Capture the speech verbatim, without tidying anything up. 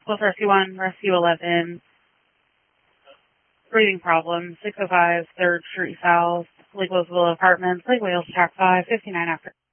Plus Rescue one, Rescue eleven, breathing problems, six oh five third Street South, Lake Roseville Apartments, Lake Wales, Track five, fifty-nine after.